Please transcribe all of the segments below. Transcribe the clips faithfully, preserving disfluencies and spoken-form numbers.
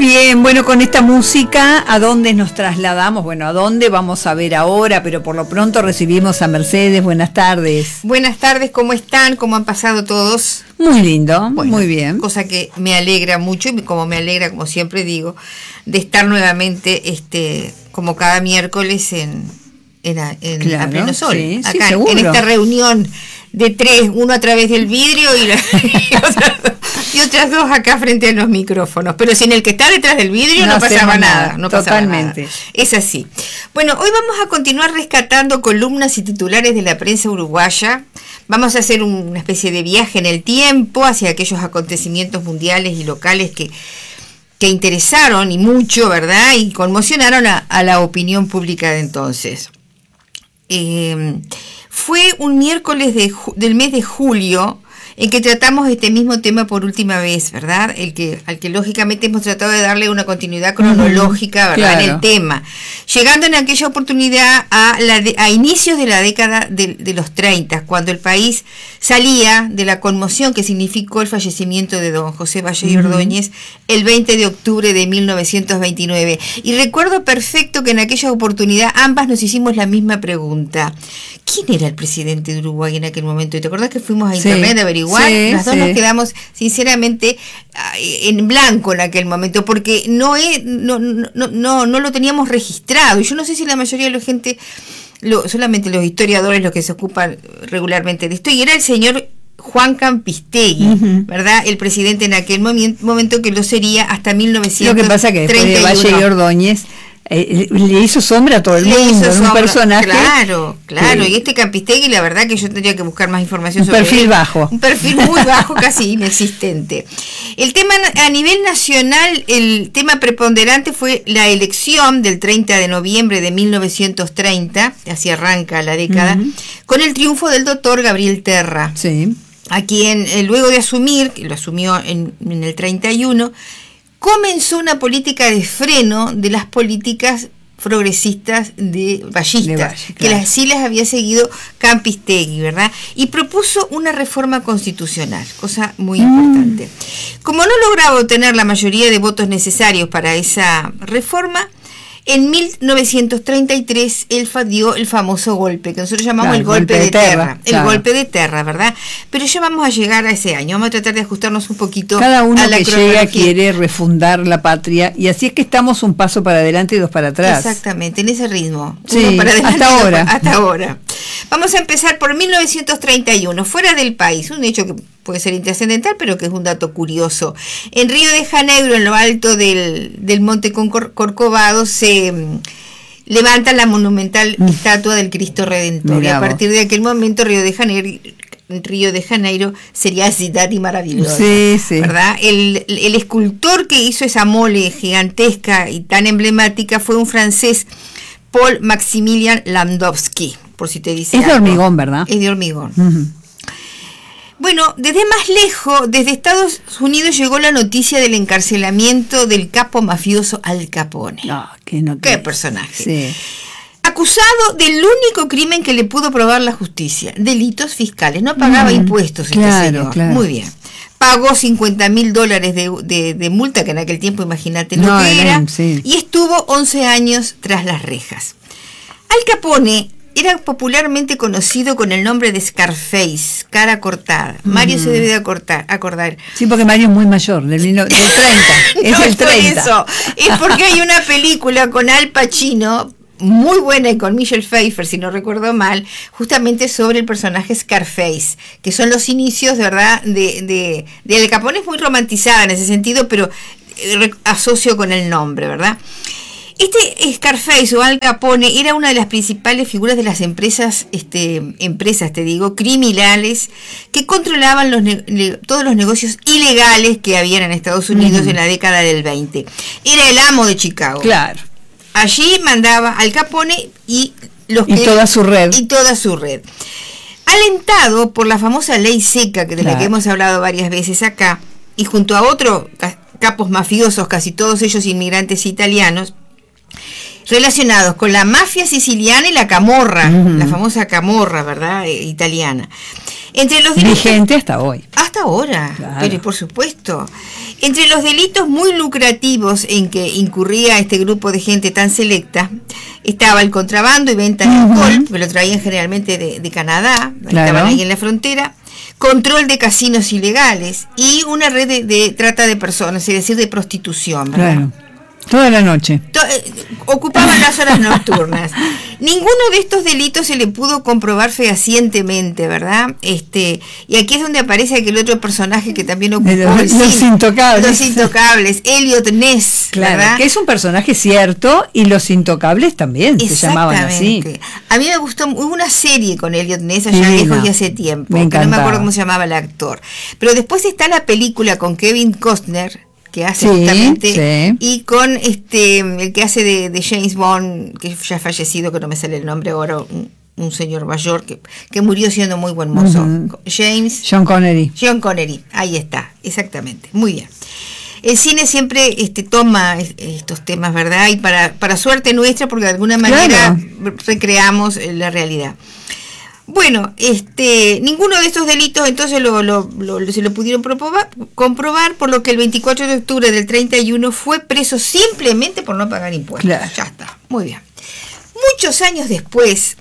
bien, bueno, con esta música, ¿a dónde nos trasladamos? Bueno, ¿a dónde vamos a ver ahora? Pero por lo pronto recibimos a Mercedes. Buenas tardes. Buenas tardes, ¿cómo están? ¿Cómo han pasado todos? Muy lindo, bueno, muy bien. Cosa que me alegra mucho y como me alegra, como siempre digo, de estar nuevamente, este, como cada miércoles en, en, en claro, a pleno sol. Sí, acá sí, en esta reunión de tres, uno a través del vidrio y, la, y, otras, y otras dos acá frente a los micrófonos. Pero sin el que está detrás del vidrio no, no pasaba nada. nada no Totalmente. Pasaba nada. Es así. Bueno, hoy vamos a continuar rescatando columnas y titulares de la prensa uruguaya. Vamos a hacer una especie de viaje en el tiempo hacia aquellos acontecimientos mundiales y locales que, que interesaron y mucho, ¿verdad? Y conmocionaron a, a la opinión pública de entonces. Eh, fue un miércoles de, del mes de julio en que tratamos este mismo tema por última vez, ¿verdad? El que, al que lógicamente hemos tratado de darle una continuidad cronológica, ¿verdad? Claro. En el tema. Llegando en aquella oportunidad a, la de, a inicios de la década de, de los treinta, cuando el país salía de la conmoción que significó el fallecimiento de don José Valle y Ordóñez el veinte de octubre de mil novecientos veintinueve. Y recuerdo perfecto que en aquella oportunidad ambas nos hicimos la misma pregunta. ¿Quién era el presidente de Uruguay en aquel momento? ¿Y te acordás que fuimos a internet sí, a averiguar? Sí, Las dos sí. nos quedamos sinceramente en blanco en aquel momento, porque no, es, no, no, no, no lo teníamos registrado. Y yo no sé si la mayoría de la gente, lo, solamente los historiadores los que se ocupan regularmente de esto, y era el señor Juan Campistegui, uh-huh. ¿verdad? El presidente en aquel momento, momento que lo sería hasta mil novecientos treinta y uno. Lo que pasa que después de Valle y Ordóñez Eh, le hizo sombra a todo el le mundo, es un personaje. Claro, claro, que, y este Campistegui, la verdad que yo tendría que buscar más información un sobre perfil él. bajo. Un perfil muy bajo, casi inexistente. El tema a nivel nacional, el tema preponderante fue la elección del treinta de noviembre de mil novecientos treinta, así arranca la década, uh-huh. con el triunfo del doctor Gabriel Terra, sí. a quien eh, luego de asumir, que lo asumió en, en el treinta y uno, comenzó una política de freno de las políticas progresistas de vallistas, de Valle, claro. que las, sí las había seguido Campistegui, ¿verdad? Y propuso una reforma constitucional, cosa muy mm. importante. Como no lograba obtener la mayoría de votos necesarios para esa reforma, en mil novecientos treinta y tres él dio el famoso golpe, que nosotros llamamos claro, el golpe, golpe de, de Terra, terra el claro. golpe de Terra, ¿verdad? Pero ya vamos a llegar a ese año, vamos a tratar de ajustarnos un poquito Cada uno a la que llega quiere refundar la patria, y así es que estamos un paso para adelante y dos para atrás. Exactamente, en ese ritmo. Sí, uno para adelante hasta ahora. Hasta ahora. Vamos a empezar por mil novecientos treinta y uno, fuera del país, un hecho que puede ser intrascendental, pero que es un dato curioso. En Río de Janeiro, en lo alto del, del Monte Corcovado, se um, levanta la monumental mm. estatua del Cristo Redentor. Y a partir de aquel momento, Río de Janeiro, Río de Janeiro sería ciudad y maravillosa, sí, sí. ¿verdad? El, el escultor que hizo esa mole gigantesca y tan emblemática fue un francés, Paul Maximilian Landowski, por si te dice Es algo. de hormigón, ¿verdad? Es de hormigón. Uh-huh. Bueno, desde más lejos, desde Estados Unidos llegó la noticia del encarcelamiento del capo mafioso Al Capone. No, qué, no qué personaje. Sí. Acusado del único crimen que le pudo probar la justicia, delitos fiscales. No pagaba mm, impuestos este claro, señor. Claro. Muy bien. Pagó cincuenta mil dólares de, de, de multa, que en aquel tiempo imagínate lo no, que era, no, sí. y estuvo once años tras las rejas. Al Capone era popularmente conocido con el nombre de Scarface, cara cortada. Mario mm. se debe de acortar, acordar. Sí, porque Mario es muy mayor, del, del treinta. Es no, el treinta. Es eso. Es porque hay una película con Al Pacino, muy buena, y con Michelle Pfeiffer, si no recuerdo mal, justamente sobre el personaje Scarface, que son los inicios, de verdad, de, de, de Al Capone. Es muy romantizada en ese sentido, pero eh, asocio con el nombre, ¿verdad? Este Scarface o Al Capone era una de las principales figuras de las empresas, este, empresas, te digo, criminales, que controlaban los ne- todos los negocios ilegales que habían en Estados Unidos uh-huh. en la década del veinte. Era el amo de Chicago. Claro. Allí mandaba Al Capone y los y que, toda su red. Y toda su red. Alentado por la famosa ley seca, de claro. la que hemos hablado varias veces acá, y junto a otros capos mafiosos, casi todos ellos inmigrantes italianos, relacionados con la mafia siciliana y la camorra, uh-huh. la famosa camorra, ¿verdad?, eh, italiana. Entre los delitos, vigente hasta hoy. Hasta ahora, Claro. pero por supuesto. Entre los delitos muy lucrativos en que incurría este grupo de gente tan selecta, estaba el contrabando y venta de Ujú. alcohol, que lo traían generalmente de, de Canadá, Claro. estaban ahí en la frontera, control de casinos ilegales y una red de, de trata de personas, es decir, de prostitución, ¿verdad? Claro. Toda la noche. To- eh, ocupaban las horas nocturnas. Ninguno de estos delitos se le pudo comprobar fehacientemente, ¿verdad? Este, y aquí es donde aparece aquel otro personaje que también ocupó De los- el los cine. Intocables. Los Intocables, Elliot Ness, Claro, ¿verdad? que es un personaje cierto y los intocables también se llamaban así. Exactamente. A mí me gustó, hubo una serie con Elliot Ness allá Divina. lejos y hace tiempo, Me que no me encantaba. acuerdo cómo se llamaba el actor. Pero después está la película con Kevin Costner, que hace Sí, justamente, sí. y con este el que hace de, de James Bond, que ya ha fallecido, que no me sale el nombre ahora, un, un señor mayor que, que murió siendo muy buen mozo. Ujú. James John Connery. John Connery, ahí está, exactamente, muy bien. El cine siempre este, toma es- estos temas, ¿verdad? Y para, para suerte nuestra, porque de alguna manera Claro. recreamos eh, la realidad. Bueno, este, ninguno de estos delitos entonces lo, lo, lo- se lo pudieron proprobar- comprobar, por lo que el veinticuatro de octubre del treinta y uno fue preso simplemente por no pagar impuestos. Claro. Ya está, muy bien. Muchos años después,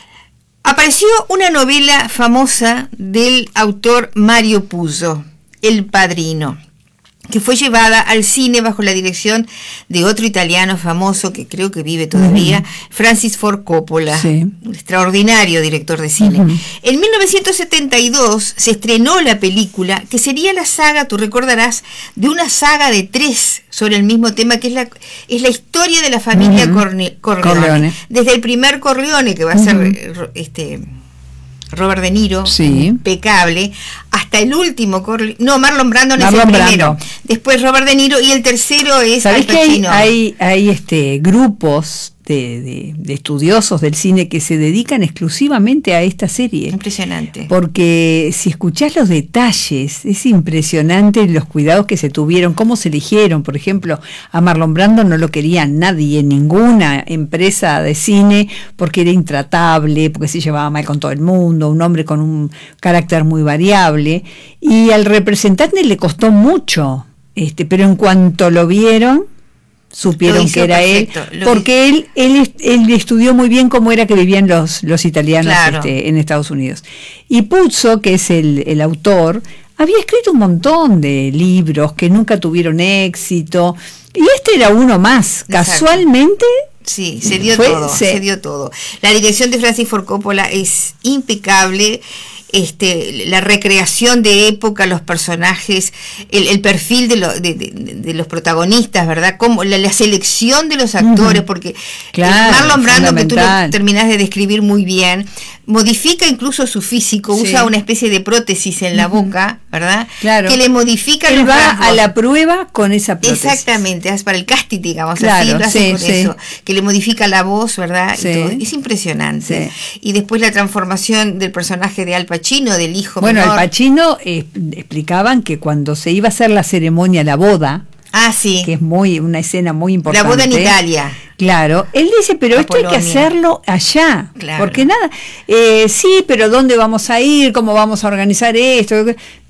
apareció una novela famosa del autor Mario Puzo, El Padrino, que fue llevada al cine bajo la dirección de otro italiano famoso que creo que vive todavía, Francis Ford Coppola, Sí. un extraordinario director de cine. Ujú. En mil novecientos setenta y dos se estrenó la película, que sería la saga, tú recordarás, de una saga de tres sobre el mismo tema, que es la, es la historia de la familia Ujú. Corne- Corleone. Corleone. Desde el primer Corleone, que va a Ujú. ser eh, ro- este Robert De Niro, Sí. impecable, hasta el último Corleone, no, Marlon Brando es Marlon el primero, Brando. después Robert De Niro y el tercero es Al ¿Sabés que hay, Pacino. hay, hay este, grupos de, de- de estudiosos del cine que se dedican exclusivamente a esta serie? Impresionante. Porque si escuchás los detalles, es impresionante los cuidados que se tuvieron, cómo se eligieron. Por ejemplo, a Marlon Brando no lo quería nadie, ninguna empresa de cine, porque era intratable, porque se llevaba mal con todo el mundo, un hombre con un carácter muy variable. Y al representante le costó mucho, este, pero en cuanto lo vieron, supieron Lo hizo que era perfecto, él, lo porque él, él, est- él estudió muy bien cómo era que vivían los, los italianos Claro. este, en Estados Unidos. Y Puzo, que es el, el autor, había escrito un montón de libros que nunca tuvieron éxito, y este era uno más. Exacto. Casualmente, Sí, se dio Fue- todo, se- se dio todo. La dirección de Francis Ford Coppola es impecable. Este, la recreación de época, los personajes, el, el perfil de, lo- de, de- de los protagonistas, ¿verdad? Como la, la selección de los actores, Ujú. porque Claro, Marlon Brando, que tú lo fundamental. terminás de describir muy bien, modifica incluso su físico, Sí. usa una especie de prótesis en la boca, ¿verdad? Claro. Que le modifica él los va rasgos. a la prueba con esa prótesis. Exactamente, es para el casting, digamos, Claro, así lo hace sí, con sí. eso, que le modifica la voz, ¿verdad? Y Sí. todo. Es impresionante. Sí. Y después la transformación del personaje de Al Pacino, del hijo Bueno, menor. Al Pacino eh, explicaban que cuando se iba a hacer la ceremonia, la boda, Ah, sí. que es muy una escena muy La importante. boda en Italia. Claro, él dice, pero A esto hay que Polonia. hacerlo allá, Claro. porque nada, eh, sí, pero ¿dónde vamos a ir? ¿Cómo vamos a organizar esto?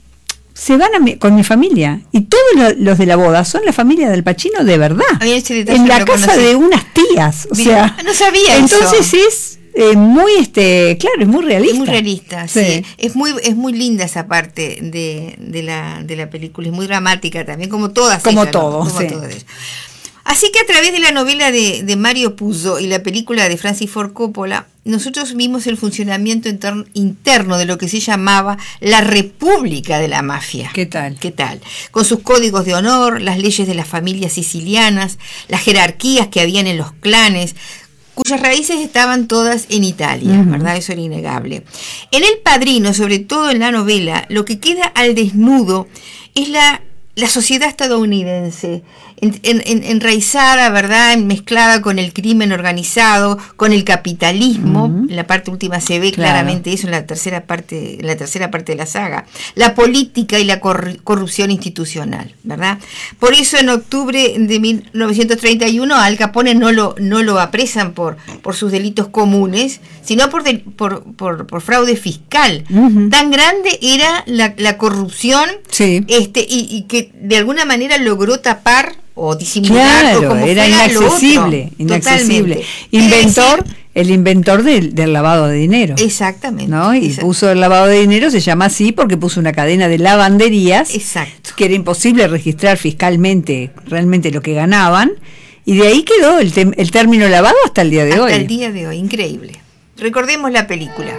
Se van a mi- con mi familia, y todos lo- los de la boda son la familia del Pacino de verdad, A mí ese detalle en no la lo casa conocí. de unas tías, o Vi- sea, no sabía entonces eso. es eh, muy, este, claro, es muy realista. Es muy realista, sí. Sí. Es muy, es muy linda esa parte de, de, la, de la película, es muy dramática también, como todas. Como ellas, ¿no? todo, Como sí. todas ellas. Así que a través de la novela de, de Mario Puzo y la película de Francis Ford Coppola, nosotros vimos el funcionamiento inter- interno de lo que se llamaba la República de la Mafia. ¿Qué tal? ¿Qué tal? Con sus códigos de honor, las leyes de las familias sicilianas, las jerarquías que habían en los clanes, cuyas raíces estaban todas en Italia, Ujú. ¿verdad? Eso era innegable. En El Padrino, sobre todo en la novela, lo que queda al desnudo es la, la sociedad estadounidense, en, en, enraizada, ¿verdad?, mezclada con el crimen organizado, con el capitalismo. Uh-huh. En la parte última se ve claro. claramente eso en la tercera parte, en la tercera parte de la saga. La política y la cor- corrupción institucional, ¿verdad? Por eso en octubre de mil novecientos treinta y uno Al Capone no lo, no lo apresan por, por sus delitos comunes, sino por, de, por, por, por fraude fiscal. Uh-huh. Tan grande era la, la corrupción sí. este, y, y que de alguna manera logró tapar o disimular, claro, o como era inaccesible, inaccesible. Inventor, decir, el inventor del, del lavado de dinero. Exactamente. ¿No? Y exacto. puso el lavado de dinero, se llama así porque puso una cadena de lavanderías. Exacto. Que era imposible registrar fiscalmente realmente lo que ganaban, y de ahí quedó el, te- el término lavado hasta el día de hasta hoy. Hasta el día de hoy, increíble. Recordemos la película.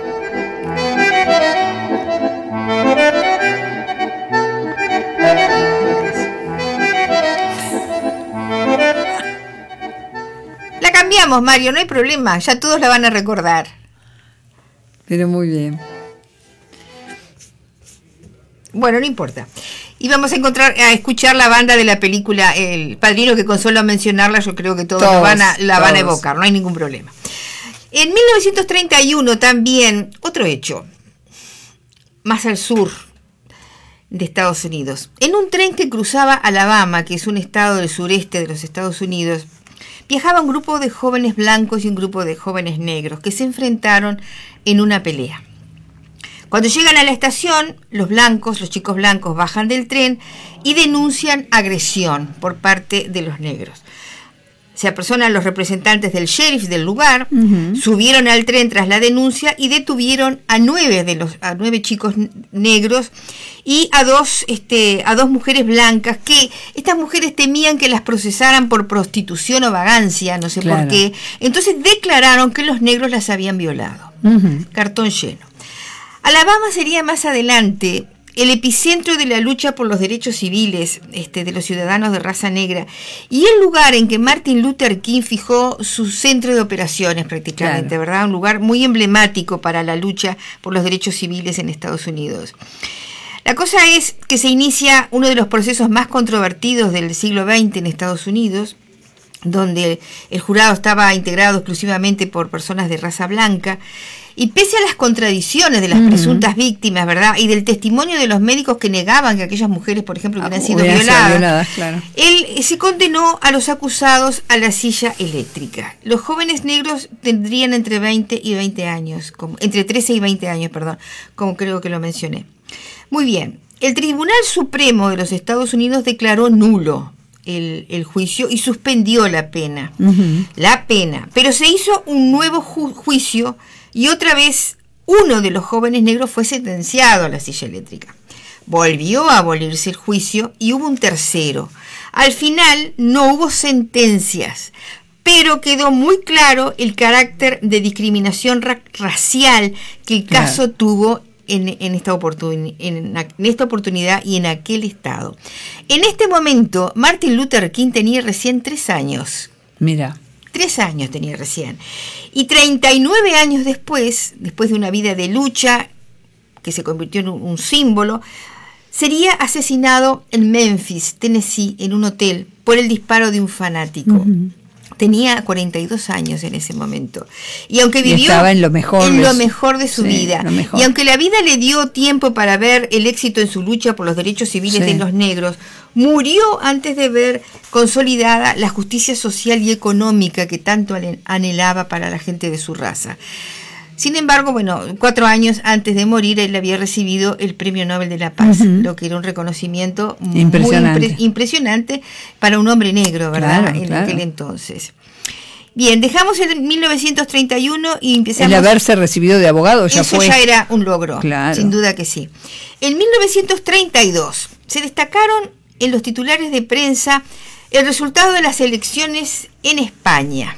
La cambiamos, Mario, no hay problema, ya todos la van a recordar. Pero muy bien. Bueno, no importa. Y vamos a encontrar, a escuchar la banda de la película El Padrino, que con solo mencionarla yo creo que todos, todos la, van a, la van a evocar, no hay ningún problema. En mil novecientos treinta y uno también, otro hecho, más al sur de Estados Unidos. En un tren que cruzaba Alabama, que es un estado del sureste de los Estados Unidos, viajaba un grupo de jóvenes blancos y un grupo de jóvenes negros que se enfrentaron en una pelea. Cuando llegan a la estación, los blancos, los chicos blancos, bajan del tren y denuncian agresión por parte de los negros. Se apersonan los representantes del sheriff del lugar, uh-huh. subieron al tren tras la denuncia y detuvieron a nueve de los a nueve chicos negros y a dos este a dos mujeres blancas, que estas mujeres temían que las procesaran por prostitución o vagancia, no sé claro. por qué. Entonces declararon que los negros las habían violado. Uh-huh. Cartón lleno. Alabama sería más adelante el epicentro de la lucha por los derechos civiles este, de los ciudadanos de raza negra, y el lugar en que Martin Luther King fijó su centro de operaciones prácticamente, claro. ¿verdad? Un lugar muy emblemático para la lucha por los derechos civiles en Estados Unidos. La cosa es que se inicia uno de los procesos más controvertidos del siglo veinte en Estados Unidos, donde el jurado estaba integrado exclusivamente por personas de raza blanca, y pese a las contradicciones de las uh-huh. presuntas víctimas, ¿verdad?, y del testimonio de los médicos que negaban que aquellas mujeres, por ejemplo, hubieran sido Hubieran violadas, violadas claro. él se condenó a los acusados a la silla eléctrica. Los jóvenes negros tendrían entre veinte y veinte años, como, entre trece y veinte años, perdón, como creo que lo mencioné. Muy bien, el Tribunal Supremo de los Estados Unidos declaró nulo El, el juicio y suspendió la pena, uh-huh. la pena, pero se hizo un nuevo ju- juicio y otra vez uno de los jóvenes negros fue sentenciado a la silla eléctrica. Volvió a abolirse el juicio y hubo un tercero. Al final no hubo sentencias, pero quedó muy claro el carácter de discriminación ra- racial que el caso claro. tuvo En, en, esta oportun, en, en esta oportunidad y en aquel estado. En este momento, Martin Luther King tenía recién tres años. Mira. Tres años tenía recién. Y treinta y nueve años después, después de una vida de lucha que se convirtió en un, un símbolo, sería asesinado en Memphis, Tennessee, en un hotel, por el disparo de un fanático. Uh-huh. Tenía cuarenta y dos años en ese momento. Y aunque vivió y estaba en lo mejor, en de, lo su, mejor de su sí, vida, y aunque la vida le dio tiempo para ver el éxito en su lucha por los derechos civiles sí. de los negros, murió antes de ver consolidada la justicia social y económica que tanto anhelaba para la gente de su raza. Sin embargo, bueno, cuatro años antes de morir, él había recibido el Premio Nobel de la Paz, uh-huh. lo que era un reconocimiento impresionante. muy impre- impresionante para un hombre negro, ¿verdad? Claro, en claro. aquel entonces. Bien, dejamos el mil novecientos treinta y uno y empezamos... El haberse recibido de abogado ya Eso fue... ya era un logro, claro. sin duda que sí. En mil novecientos treinta y dos se destacaron en los titulares de prensa el resultado de las elecciones en España.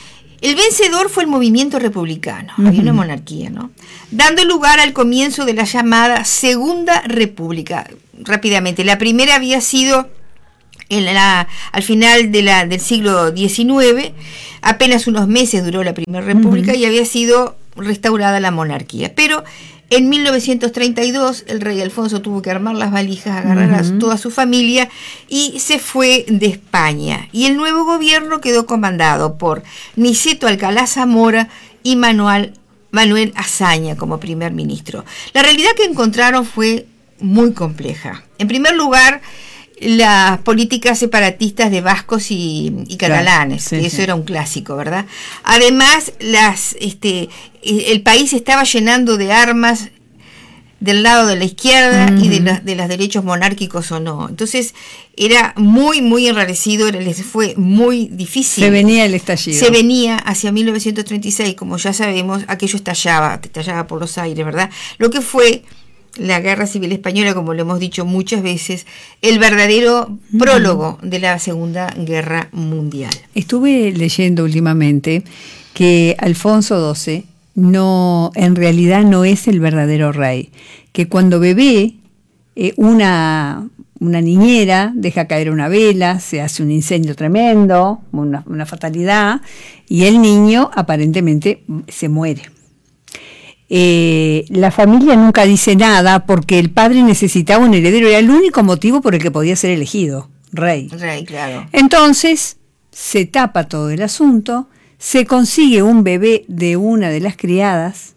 El vencedor fue el movimiento republicano, uh-huh. había una monarquía, ¿no? Dando lugar al comienzo de la llamada Segunda República. Rápidamente, la primera había sido en la, al final de la, del siglo diecinueve, apenas unos meses duró la Primera República uh-huh. y había sido restaurada la monarquía. Pero En mil novecientos treinta y dos el rey Alfonso tuvo que armar las valijas, agarrar uh-huh. a toda su familia y se fue de España. Y el nuevo gobierno quedó comandado por Niceto Alcalá Zamora y Manuel, Manuel Azaña como primer ministro. La realidad que encontraron fue muy compleja. En primer lugar, las políticas separatistas de vascos y, y catalanes, claro, sí, que eso sí. era un clásico, ¿verdad? Además, las, este, el país estaba llenando de armas del lado de la izquierda uh-huh. y de, la, de los derechos monárquicos o no. Entonces, era muy, muy enrarecido, les fue muy difícil. Se venía el estallido. Se venía hacia mil novecientos treinta y seis, como ya sabemos, aquello estallaba, estallaba por los aires, ¿verdad? Lo que fue la Guerra Civil Española, como lo hemos dicho muchas veces, el verdadero prólogo de la Segunda Guerra Mundial. Estuve leyendo últimamente que Alfonso doce no, en realidad no es el verdadero rey, que cuando bebé eh, una, una niñera deja caer una vela, se hace un incendio tremendo, una, una fatalidad, y el niño aparentemente se muere. Eh, la familia nunca dice nada porque el padre necesitaba un heredero, era el único motivo por el que podía ser elegido rey. Rey, claro. Entonces se tapa todo el asunto, se consigue un bebé de una de las criadas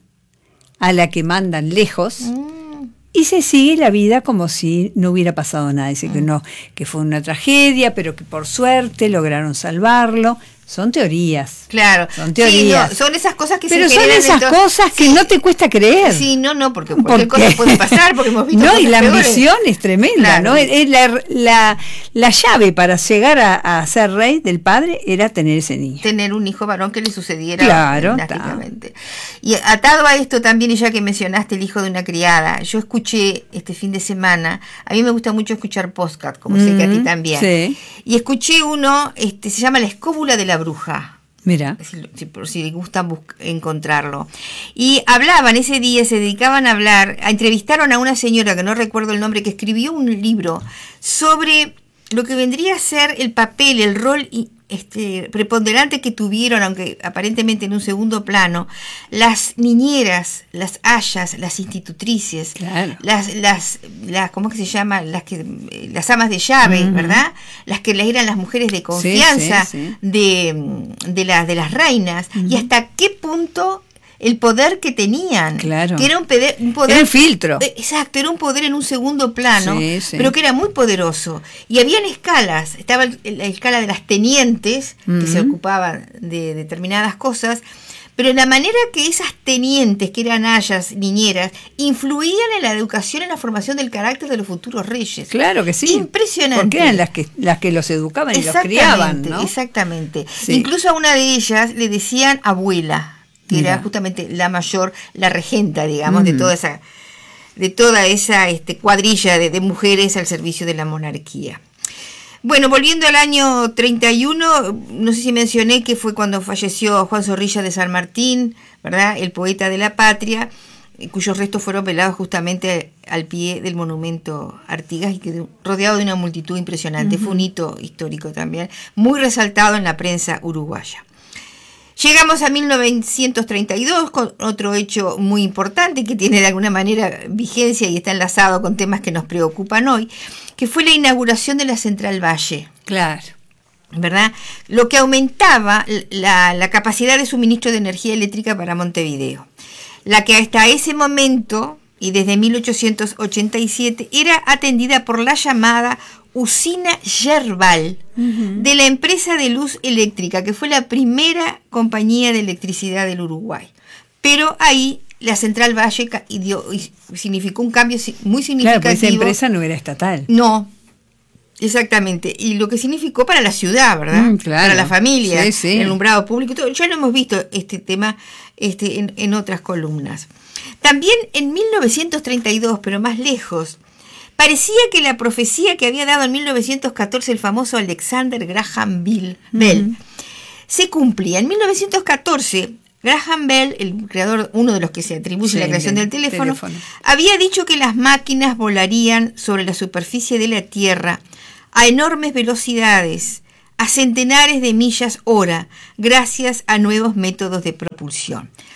a la que mandan lejos mm. y se sigue la vida como si no hubiera pasado nada. Dice mm. que no, que fue una tragedia, pero que por suerte lograron salvarlo. Son teorías. Claro. Son teorías. Sí, no, son esas cosas que Pero se son esas dentro... cosas que sí. no te cuesta creer. Sí, no, no, porque cualquier cosa puede pasar, porque hemos visto No, cosas y la peores. ambición es tremenda, Claro. ¿no? Es la, la, la llave para llegar a, a ser rey del padre era tener ese niño. Tener un hijo varón que le sucediera claro, drásticamente. Y atado a esto también, y ya que mencionaste el hijo de una criada, yo escuché este fin de semana, a mí me gusta mucho escuchar podcast, como mm, sé que a ti también. Sí. Y escuché uno, este, se llama La Escóbula de la Bruja. Mira. Si, si, si les gusta encontrarlo. Y hablaban ese día, se dedicaban a hablar, a, entrevistaron a una señora que no recuerdo el nombre, que escribió un libro sobre lo que vendría a ser el papel, el rol este, preponderante que tuvieron, aunque aparentemente en un segundo plano, las niñeras, las ayas, las institutrices, claro. las, las, las, ¿cómo que se llama? Las que, las amas de llave, uh-huh. ¿verdad? Las que eran las mujeres de confianza sí, sí, sí. De, de, la, de las reinas, uh-huh. y hasta qué punto el poder que tenían, claro. que era un, pede, un poder... Era un filtro. Exacto, era un poder en un segundo plano, sí, sí. pero que era muy poderoso. Y habían escalas, estaba la escala de las tenientes, uh-huh. que se ocupaban de determinadas cosas, pero la manera que esas tenientes, que eran ayas, niñeras, influían en la educación, en la formación del carácter de los futuros reyes. Claro que sí. Impresionante. Porque eran las que, las que los educaban y los criaban, ¿no? Exactamente. Sí. Incluso a una de ellas le decían abuela, que Mira. Era justamente la mayor, la regenta, digamos, uh-huh. de toda esa, de toda esa este, cuadrilla de, de mujeres al servicio de la monarquía. Bueno, volviendo al año treinta y uno, no sé si mencioné que fue cuando falleció Juan Zorrilla de San Martín, ¿verdad? El poeta de la patria, cuyos restos fueron velados justamente al pie del monumento Artigas y quedó rodeado de una multitud impresionante. Uh-huh. Fue un hito histórico también, muy resaltado en la prensa uruguaya. Llegamos a mil novecientos treinta y dos con otro hecho muy importante que tiene de alguna manera vigencia y está enlazado con temas que nos preocupan hoy, que fue la inauguración de la Central Valle. Claro. ¿Verdad? Lo que aumentaba la, la capacidad de suministro de energía eléctrica para Montevideo. La que hasta ese momento, y desde mil ochocientos ochenta y siete, era atendida por la llamada Usina Yerbal, uh-huh. de la empresa de luz eléctrica, que fue la primera compañía de electricidad del Uruguay. Pero ahí la Central Valle dio, significó un cambio muy significativo. Claro, porque esa empresa no era estatal. No, exactamente. Y lo que significó para la ciudad, ¿verdad? Mm, claro. Para la familia, sí, sí. el alumbrado público. Todo. Ya lo hemos visto este tema este, en, en otras columnas. También en mil novecientos treinta y dos, pero más lejos, parecía que la profecía que había dado en mil novecientos catorce el famoso Alexander Graham Bell, uh-huh. se cumplía. En mil novecientos catorce, Graham Bell, el creador, uno de los que se atribuye sí, la creación del teléfono, teléfono, había dicho que las máquinas volarían sobre la superficie de la Tierra a enormes velocidades, a centenares de millas hora, gracias a nuevos métodos de propulsión.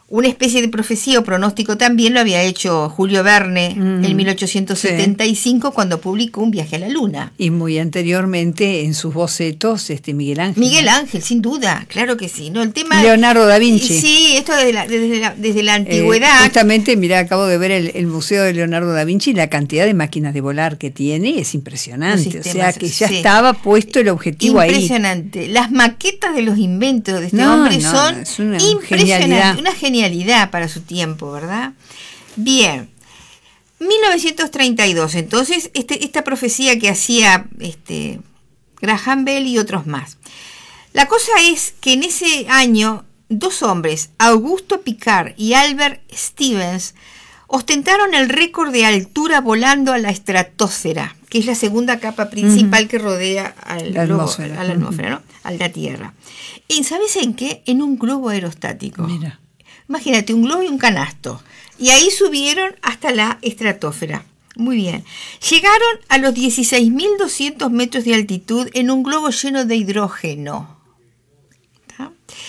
Una especie de profecía o pronóstico también lo había hecho Julio Verne mm, en mil ochocientos setenta y cinco, sí, cuando publicó Un viaje a la luna. Y muy anteriormente en sus bocetos este Miguel Ángel. Miguel Ángel, sin duda, claro que sí. No, el tema Leonardo da Vinci. Sí, esto desde la, desde la, desde la antigüedad. Eh, justamente, mira, acabo de ver el, el Museo de Leonardo da Vinci, la cantidad de máquinas de volar que tiene es impresionante. Sistemas, o sea que ya sí, estaba puesto el objetivo impresionante. Ahí. Impresionante. Las maquetas de los inventos de este no, hombre no, son no, es una impresionantes. Genialidad. Una genialidad. Para su tiempo, ¿verdad? Bien, mil novecientos treinta y dos, entonces, este, esta profecía que hacía este, Graham Bell y otros más. La cosa es que en ese año, dos hombres, Augusto Picard y Albert Stevens, ostentaron el récord de altura volando a la estratosfera, que es la segunda capa principal uh-huh. que rodea al la globo, atmósfera, a la atmósfera, ¿no? A la Tierra. ¿Y sabes en qué? En un globo aerostático. Mira. Imagínate, un globo y un canasto. Y ahí subieron hasta la estratosfera. Muy bien. Llegaron a los dieciséis mil doscientos metros de altitud en un globo lleno de hidrógeno. ¿Tá?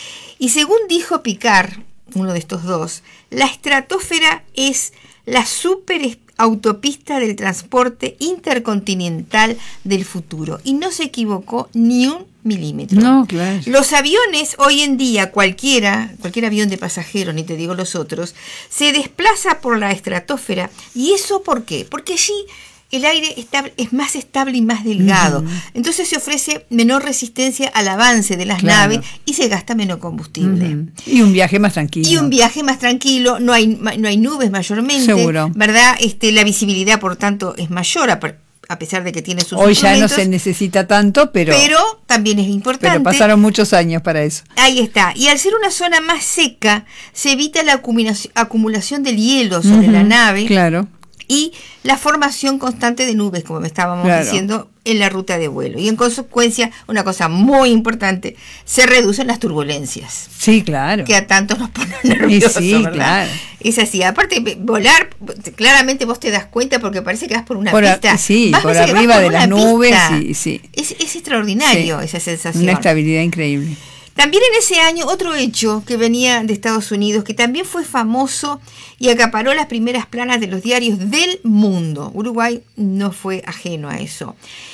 Y según dijo Picard, uno de estos dos, la estratosfera es la super autopista del transporte intercontinental del futuro. Y no se equivocó ni un milímetro. No, claro. Los aviones hoy en día, cualquiera, cualquier avión de pasajeros, ni te digo los otros, se desplaza por la estratosfera. ¿Y eso por qué? Porque allí el aire estable, es más estable y más delgado. Uh-huh. Entonces se ofrece menor resistencia al avance de las claro. naves y se gasta menos combustible. Uh-huh. Y un viaje más tranquilo. Y un viaje más tranquilo, no hay, no hay nubes mayormente. Seguro. ¿Verdad? Este, la visibilidad, por tanto, es mayor a a pesar de que tiene sus hoy ya no se necesita tanto, pero pero también es importante. Pero pasaron muchos años para eso. Ahí está. Y al ser una zona más seca, se evita la acumulación, acumulación del hielo sobre uh-huh, la nave. Claro. Y la formación constante de nubes, como me estábamos claro. diciendo, en la ruta de vuelo. Y en consecuencia, una cosa muy importante, se reducen las turbulencias. Sí, claro. Que a tantos nos ponen nerviosos, sí, ¿verdad? Claro. Es así. Aparte, volar, claramente vos te das cuenta porque parece que vas por una por pista. A, sí, vas por arriba por de las nubes. Sí, sí. Es, es extraordinario sí, esa sensación. Una estabilidad increíble. También en ese año, otro hecho que venía de Estados Unidos, que también fue famoso y acaparó las primeras planas de los diarios del mundo. Uruguay no fue ajeno a eso.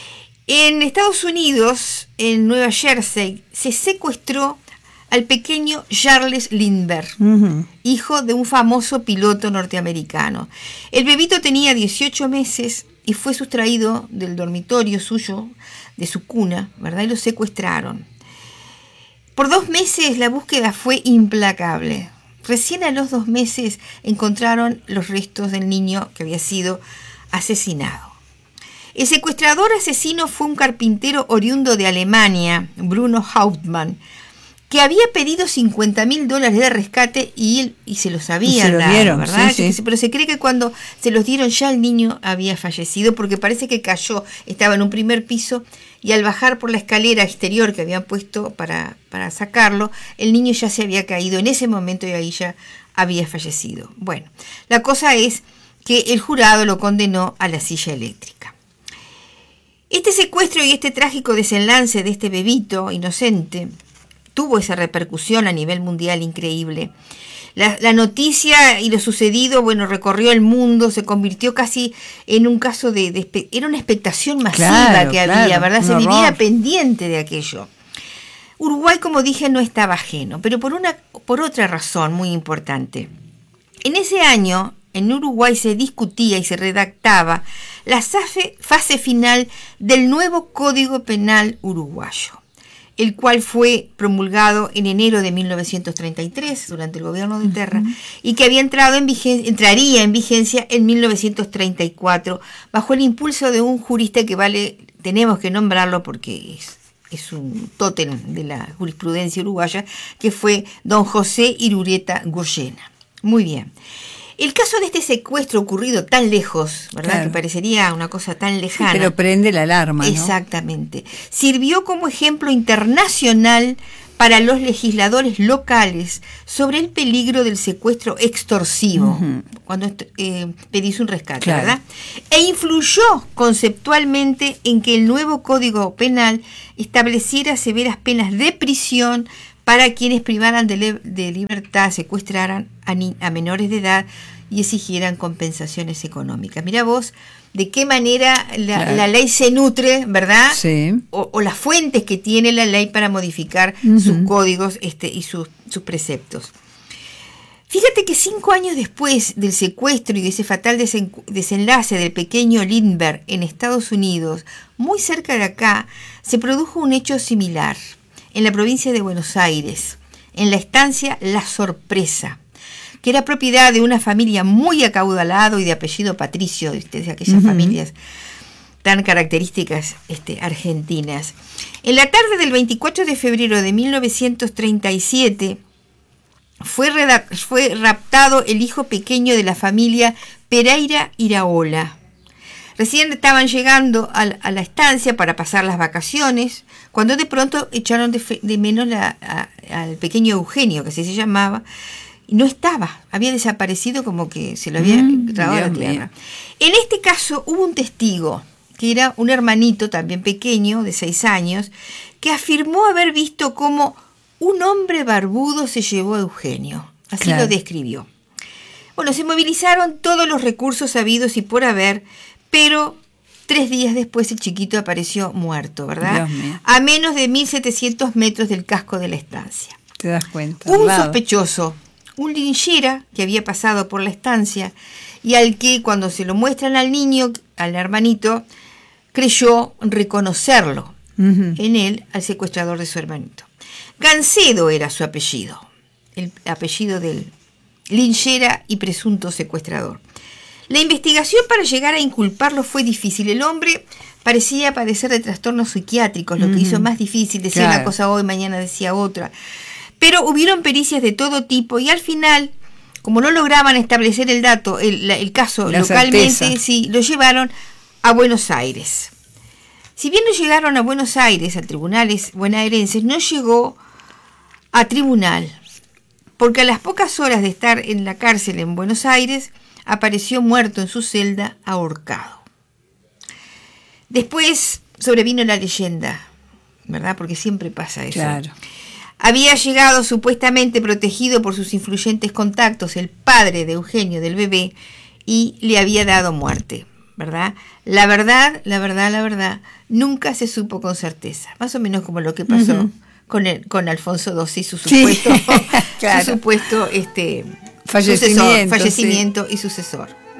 En Estados Unidos, en Nueva Jersey, se secuestró al pequeño Charles Lindbergh, uh-huh. hijo de un famoso piloto norteamericano. El bebito tenía dieciocho meses y fue sustraído del dormitorio suyo, de su cuna, ¿verdad? Y lo secuestraron. Por dos meses la búsqueda fue implacable. Recién a los dos meses encontraron los restos del niño que había sido asesinado. El secuestrador asesino fue un carpintero oriundo de Alemania, Bruno Hauptmann, que había pedido cincuenta mil dólares de rescate y, él, y se los habían se los dado, dieron, ¿verdad? Sí, sí. Pero se cree que cuando se los dieron ya el niño había fallecido porque parece que cayó, estaba en un primer piso y al bajar por la escalera exterior que habían puesto para, para sacarlo, el niño ya se había caído en ese momento y ahí ya había fallecido. Bueno, la cosa es que el jurado lo condenó a la silla eléctrica. Este secuestro y este trágico desenlace de este bebito inocente tuvo esa repercusión a nivel mundial increíble. La, la noticia y lo sucedido, bueno, recorrió el mundo, se convirtió casi en un caso de... de era una expectación masiva claro, que claro, había, ¿verdad? Se horror. vivía pendiente de aquello. Uruguay, como dije, no estaba ajeno, pero por, una, por otra razón muy importante. En ese año, en Uruguay se discutía y se redactaba la fase final del nuevo Código Penal uruguayo, el cual fue promulgado en enero de mil novecientos treinta y tres durante el gobierno de Terra, uh-huh. y que había entrado en vigencia, entraría en vigencia en mil novecientos treinta y cuatro bajo el impulso de un jurista que vale, tenemos que nombrarlo porque es, es un tótem de la jurisprudencia uruguaya, que fue don José Irureta Goyena. Muy bien. El caso de este secuestro ocurrido tan lejos, ¿verdad? Claro. Que parecería una cosa tan lejana. Sí, pero prende la alarma, ¿no? Exactamente. Sirvió como ejemplo internacional para los legisladores locales sobre el peligro del secuestro extorsivo, uh-huh. cuando eh, pedís un rescate, claro. ¿verdad? E influyó conceptualmente en que el nuevo Código Penal estableciera severas penas de prisión para quienes privaran de, le- de libertad, secuestraran a, ni- a menores de edad y exigieran compensaciones económicas. Mirá vos de qué manera la, Claro. la ley se nutre, ¿verdad? Sí. O, o las fuentes que tiene la ley para modificar Ujú. sus códigos este, y sus, sus preceptos. Fíjate que cinco años después del secuestro y de ese fatal desen- desenlace del pequeño Lindbergh en Estados Unidos, muy cerca de acá, se produjo un hecho similar en la provincia de Buenos Aires, en la estancia La Sorpresa, que era propiedad de una familia muy acaudalado y de apellido Patricio, ¿viste? De aquellas Ujú. familias tan características este, argentinas. En la tarde del veinticuatro de febrero de mil novecientos treinta y siete, Fue, reda- fue raptado el hijo pequeño de la familia Pereira Iraola. Recién estaban llegando a, la- a la estancia para pasar las vacaciones, cuando de pronto echaron de, fe- de menos la- a- al pequeño Eugenio, que así se llamaba, y no estaba, había desaparecido como que se lo había Mm, tragado a la Dios mío. tierra. En este caso hubo un testigo, que era un hermanito también pequeño, de seis años, que afirmó haber visto cómo un hombre barbudo se llevó a Eugenio. Así Claro. lo describió. Bueno, se movilizaron todos los recursos habidos y por haber, pero tres días después el chiquito apareció muerto, ¿verdad? Dios mío. A menos de mil setecientos metros del casco de la estancia. Te das cuenta. Hubo al un lado. sospechoso, un linchera que había pasado por la estancia y al que cuando se lo muestran al niño, al hermanito, creyó reconocerlo Ujú. en él al secuestrador de su hermanito. Gancedo era su apellido, el apellido del linchera y presunto secuestrador. La investigación para llegar a inculparlo fue difícil. El hombre parecía padecer de trastornos psiquiátricos, lo que Ujú. hizo más difícil. Decía Claro. una cosa hoy, mañana decía otra. Pero hubieron pericias de todo tipo y al final, como no lograban establecer el dato, el, la- el caso La localmente, certeza. sí, lo llevaron a Buenos Aires. Si bien no llegaron a Buenos Aires, a tribunales bonaerenses, no llegó a tribunal, porque a las pocas horas de estar en la cárcel en Buenos Aires, apareció muerto en su celda, ahorcado. Después sobrevino la leyenda, ¿verdad? Porque siempre pasa eso. Claro. Había llegado supuestamente protegido por sus influyentes contactos el padre de Eugenio, del bebé, y le había dado muerte, ¿verdad? La verdad, la verdad, la verdad, nunca se supo con certeza. Más o menos como lo que pasó Ujú. con, el, con Alfonso doce y su Sí, supuesto, claro. su supuesto este, Fallecimiento, sucesor, fallecimiento y sucesor.